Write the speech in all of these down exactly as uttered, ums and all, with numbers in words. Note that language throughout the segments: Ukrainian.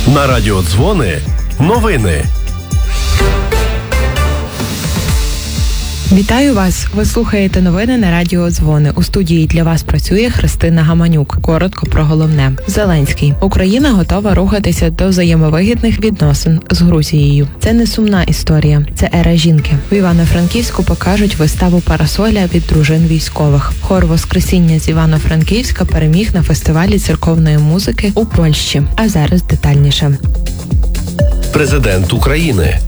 На радіо Дзвони новини. Вітаю вас! Ви слухаєте новини на радіо Дзвони. У студії для вас працює Христина Гаманюк. Коротко про головне. Зеленський. Україна готова рухатися до взаємовигідних відносин з Грузією. Це не сумна історія. Це ера жінки. В Івано-Франківську покажуть виставу «Парасоля» від дружин військових. Хор «Воскресіння» з Івано-Франківська переміг на фестивалі церковної музики у Польщі. А зараз детальніше. Президент України.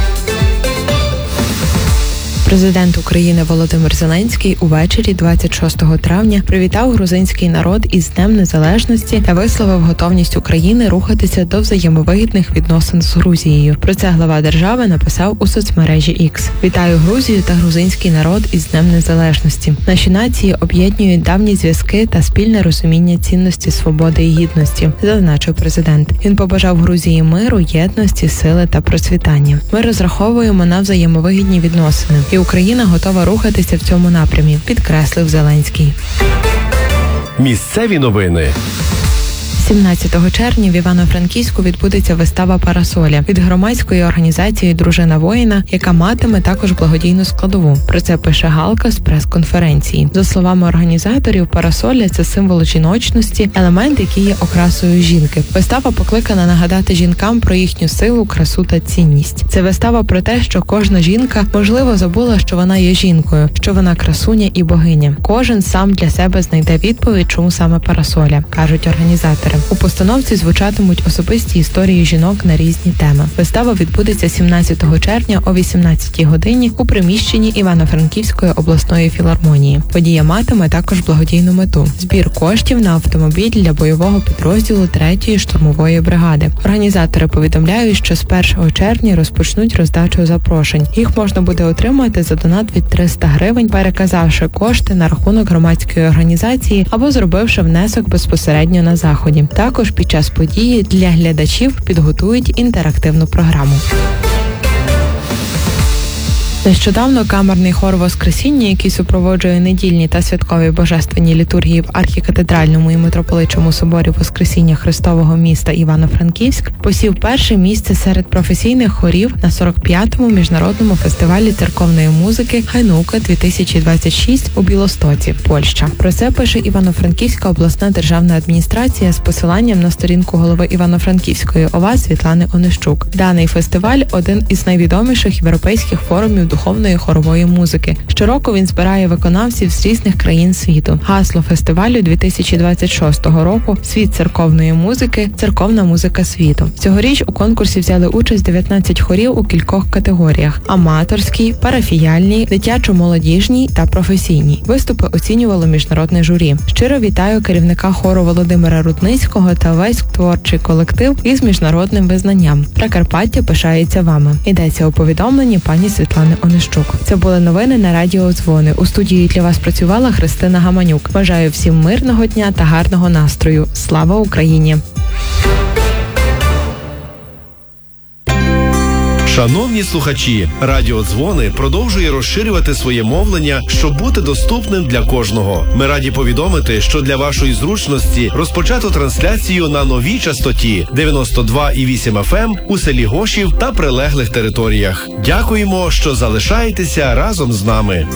Президент України Володимир Зеленський увечері двадцять шостого травня привітав грузинський народ із Днем Незалежності та висловив готовність України рухатися до взаємовигідних відносин з Грузією. Про це глава держави написав у соцмережі X. «Вітаю Грузію та грузинський народ із Днем Незалежності. Наші нації об'єднують давні зв'язки та спільне розуміння цінності свободи і гідності», зазначив президент. Він побажав Грузії миру, єдності, сили та процвітання. «Ми розраховуємо на взаємовигідні відносини. І Україна готова рухатися в цьому напрямі», підкреслив Зеленський. Місцеві новини. сімнадцятого червня в Івано-Франківську відбудеться вистава «Парасоля» від громадської організації «Дружина воїна», яка матиме також благодійну складову. Про це пише Галка з прес-конференції. За словами організаторів, «Парасоля» – це символ жіночності, елемент, який є окрасою жінки. Вистава покликана нагадати жінкам про їхню силу, красу та цінність. Це вистава про те, що кожна жінка, можливо, забула, що вона є жінкою, що вона красуня і богиня. Кожен сам для себе знайде відповідь, чому саме «Парасоля», кажуть організатори. У постановці звучатимуть особисті історії жінок на різні теми. Вистава відбудеться сімнадцятого червня о вісімнадцятій годині у приміщенні Івано-Франківської обласної філармонії. Подія матиме також благодійну мету – збір коштів на автомобіль для бойового підрозділу третьої штурмової бригади. Організатори повідомляють, що з першого червня розпочнуть роздачу запрошень. Їх можна буде отримати за донат від триста гривень, переказавши кошти на рахунок громадської організації або зробивши внесок безпосередньо на заході. Також під час події для глядачів підготують інтерактивну програму. Нещодавно камерний хор «Воскресіння», який супроводжує недільні та святкові божественні літургії в архікатедральному і митрополичому соборі Воскресіння Христового міста Івано-Франківськ, посів перше місце серед професійних хорів на сорок п'ятому міжнародному фестивалі церковної музики «Ханука дві тисячі двадцять шість» у Білостоці, Польща. Про це пише Івано-Франківська обласна державна адміністрація з посиланням на сторінку голови Івано-Франківської ОВА Світлани Онищук. Даний фестиваль – один із найвідоміших європейських форумів духовної хорової музики. Щороку він збирає виконавців з різних країн світу. Гасло фестивалю дві тисячі двадцять шостого року «Світ церковної музики. Церковна музика світу». Цьогоріч у конкурсі взяли участь дев'ятнадцять хорів у кількох категоріях – аматорській, парафіяльній, дитячо-молодіжній та професійній. Виступи оцінювало міжнародне журі. Щиро вітаю керівника хору Володимира Рудницького та весь творчий колектив із міжнародним визнанням. Прикарпаття пишається вами. Йдеться у повідомленні пані Світлани Онищук. Це були новини на радіо Дзвони. У студії для вас працювала Христина Гаманюк. Бажаю всім мирного дня та гарного настрою. Слава Україні! Шановні слухачі, радіо Дзвони продовжує розширювати своє мовлення, щоб бути доступним для кожного. Ми раді повідомити, що для вашої зручності розпочато трансляцію на новій частоті дев'яносто два і вісім еф ем у селі Гошів та прилеглих територіях. Дякуємо, що залишаєтеся разом з нами.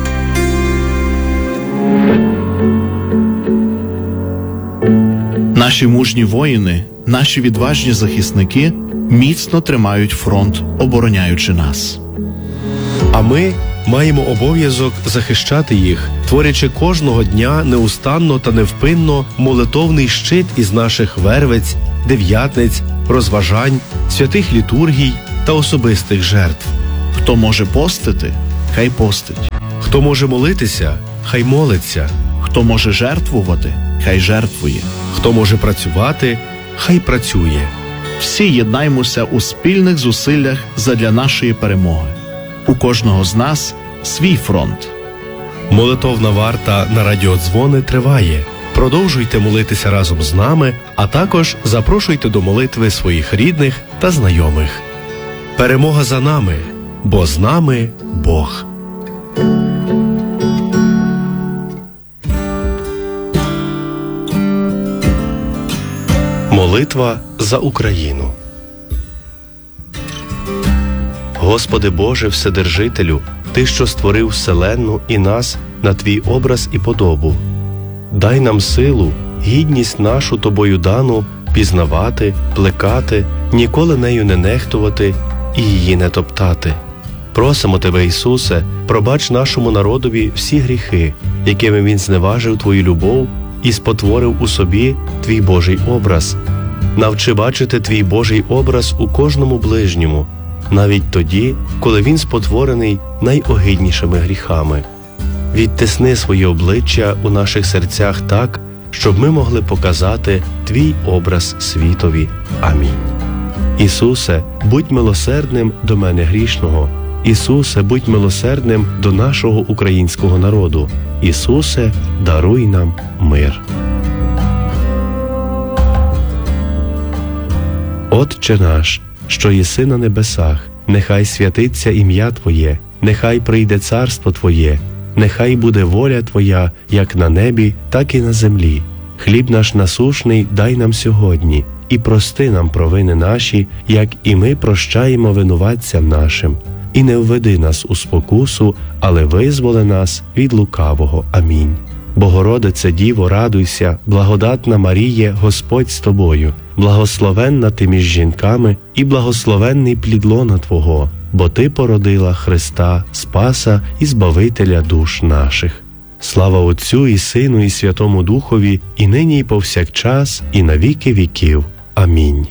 Наші мужні воїни, наші відважні захисники міцно тримають фронт, обороняючи нас. А ми маємо обов'язок захищати їх, творячи кожного дня неустанно та невпинно молитовний щит із наших вервиць, дев'ятниць, розважань, святих літургій та особистих жертв. Хто може постити, хай постить. Хто може молитися, хай молиться. Хто може жертвувати, хай жертвує. Хто може працювати, хай працює. Всі єднаймося у спільних зусиллях задля нашої перемоги. У кожного з нас свій фронт. Молитовна варта на радіо Дзвони триває. Продовжуйте молитися разом з нами, а також запрошуйте до молитви своїх рідних та знайомих. Перемога за нами, бо з нами Бог. Молитва за Україну. Господи Боже Вседержителю, Ти, що створив вселенну і нас на Твій образ і подобу, дай нам силу, гідність нашу Тобою дану пізнавати, плекати, ніколи нею не нехтувати і її не топтати. Просимо Тебе, Ісусе, пробач нашому народові всі гріхи, якими він зневажив Твою любов і спотворив у собі Твій Божий образ. Навчи бачити Твій Божий образ у кожному ближньому, навіть тоді, коли він спотворений найогиднішими гріхами. Відтисни своє обличчя у наших серцях так, щоб ми могли показати Твій образ світові. Амінь. Ісусе, будь милосердним до мене грішного. Ісусе, будь милосердним до нашого українського народу. Ісусе, даруй нам мир. Отче наш, що єси на небесах, нехай святиться ім'я Твоє, нехай прийде царство Твоє, нехай буде воля Твоя, як на небі, так і на землі. Хліб наш насушний дай нам сьогодні, і прости нам провини наші, як і ми прощаємо винуватцям нашим. І не введи нас у спокусу, але визволи нас від лукавого. Амінь. Богородице Діво, радуйся, благодатна Маріє, Господь з тобою, благословенна ти між жінками і благословенний плід лона Твого, бо Ти породила Христа, Спаса і Збавителя душ наших. Слава Отцю і Сину і Святому Духові, і нині і повсякчас, і на віки віків. Амінь.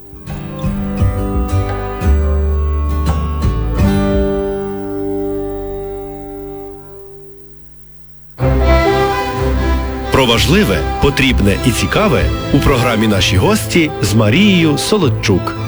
Про важливе, потрібне і цікаве у програмі «Наші гості» з Марією Солодчук.